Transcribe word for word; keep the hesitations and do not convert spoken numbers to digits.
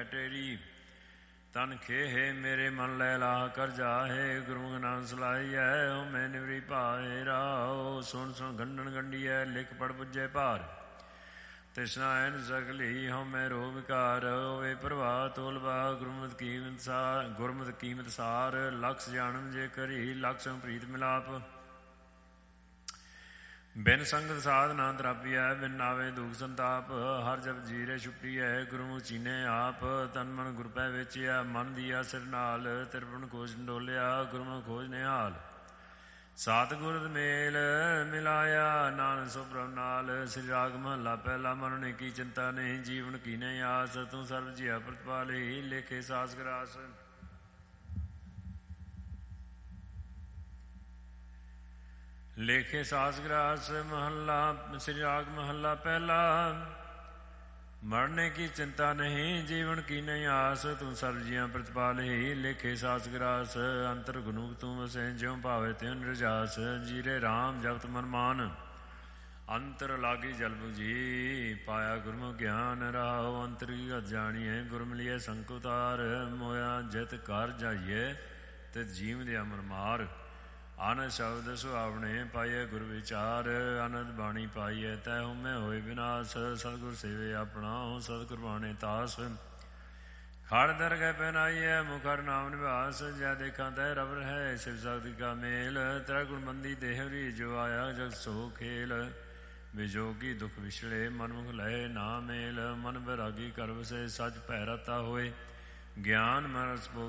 ਹੈ ਟੇਰੀ। ਤਨ ਖੇਹੇ ਮੇਰੇ ਮਨ ਲੈ ਲਾਹ ਕਰ ਜਾਹੇ। ਗੁਰਮੁਖ ਨਾਮ ਸਲਾਹੀਐ ਹੋ ਮੈਂ ਨਿਵਰੀ ਭਾਏ। ਰਾਓ ਸੁਣ ਸੁਣ ਗੰਢਣ ਗੰਢੀਐ ਲਿਖ ਪੜ ਪੁੱਜੈ ਭਾਰ। ਤ੍ਰਿਸ਼ਨਾ ਐਨ ਸਗਲੀ ਹਉ ਮੈਂ ਰੋਗ ਵਿਕਾਰ। ਹੋਵੇ ਪ੍ਰਭਾਤ ਤੋਲਵਾ ਗੁਰਮਤਿ ਕੀਮਤ ਸਾਰ। ਗੁਰਮਤਿ ਕੀਮਤ ਸਾਰ ਲਕਸ ਜਾਣਮ ਜੇ ਕਰੀ। ਲਕਸ ਪ੍ਰੀਤ ਮਿਲਾਪ ਬਿਨ ਸੰਗਤ ਸਾਧ ਨਾ ਤਰਾਪੀਐ। ਬਿਨ ਨਾਵੇ ਦੁਖ ਸੰਤਾਪ ਹਰ ਜਪ ਜੀਰੇ ਛੁਪੀਐ। ਗੁਰਮੁਖ ਚੀਨੇ ਆਪ ਤਨ ਮਨ ਗੁਰ ਪੈ ਵੇਚਿਆ। ਮਨ ਦੀਆ ਸਿਰ ਨਾਲ ਤਿਰਪਨ ਕੋਸ਼ ਡੋਲਿਆ। ਗੁਰਮੁਖ ਖੋਜ ਨਿਹਾਲ ਸਤਿਗੁਰ ਮੇਲ ਮਿਲਾਇਆ। ਨਾਨਕ ਸੋ ਪ੍ਰਭ ਨਾਲ। ਸ੍ਰੀ ਰਾਗ ਮਹੱਲਾ ਪਹਿਲਾ। ਮਨ ਨੇ ਕੀ ਚਿੰਤਾ ਨਹੀਂ ਜੀਵਨ ਕੀ ਨਹੀਂ ਆਸ। ਤੂੰ ਸਰਬ ਜੀਆ ਪ੍ਰਤਪਾਲੀ ਲੇਖੇ ਸਾਸ ਗਰਾਸ। ਲੇਖੇ ਸਾਸ ਗਰਾਸ ਮਹੱਲਾ। ਸ੍ਰੀ ਰਾਗ ਮਹੱਲਾ ਪਹਿਲਾ। ਮਰਨੇ ਕੀ ਚਿੰਤਾ ਨਹੀਂ ਜੀਵਨ ਕੀ ਨਹੀਂ ਆਸ। ਤੂੰ ਸਰਬ ਜੀਆਂ ਪ੍ਰਤਪਾਲੀ ਲੇਖੇ ਸਾਸ ਗਰਾਸ। ਅੰਤਰ ਗੁਨੂਕ ਤੂੰ ਵਸੈ ਜਿਉ ਭਾਵੇ ਤਿਉ ਨਿਰਜਾਸ। ਜੀਰੇ ਰਾਮ ਜਪਤ ਮਨ ਮਾਨ ਅੰਤਰ ਲਾਗੀ ਜਲ ਬੁਝੀ। ਪਾਇਆ ਗੁਰਮੁਖ ਗਿਆਨ ਰਾਹੁ ਅੰਤਰ ਕੀ ਗਤ ਜਾਣੀਐ। ਗੁਰ ਮਿਲੀਐ ਸੰਕ ਉਤਾਰ ਮੋਇਆ ਜਿਤ ਘਰ ਜਾਈਐ ਤਿਤ ਜੀਵ ਦੇ ਅਮਰ ਮਾਰ। ਆਨੰਦ ਸ਼ਬਦ ਸੁਹਾਵਣੇ ਪਾਈਐ ਗੁਰ ਵਿਚਾਰ। ਆਨੰਦ ਬਾਣੀ ਪਾਈਐ ਤੈ ਹੁਮੈ ਹੋਏ ਵਿਨਾਸ਼। ਸਤਿਗੁਰ ਸੇਵੇ ਆਪਣਾ ਹੋ ਸਤਿ ਕੁਰਬਾਨੇ ਤਾਸ। ਖੜ ਦਰ ਗਏ ਪਹਿਨਾਈਐ ਮੁਖਰ ਨਾਮ ਨਿਵਾਸ। ਜੈ ਦੇਖਾਂ ਤੈ ਰਬ ਰਹਿ ਸ਼ਿਵ ਸ਼ਕਤੀ ਕਾ ਮੇਲ। ਤ੍ਰੈ ਗੁਣਬੰਦੀ ਦੇਹਰੀ ਜੋ ਆਇਆ ਜਗ ਸੋ ਖੇਲ। ਵਿਜੋਗੀ ਦੁਖ ਵਿਛੜੇ ਮਨ ਮੁਖ ਲਏ ਨਾ ਮੇਲ। ਮਨ ਬੈਰਾਗੀ ਕਰ ਵਸੈ ਸਚ ਭੈ ਰਤਾ ਹੋਏ। ਗਿਆਨ ਮਨ ਰਸ ਭੋਗ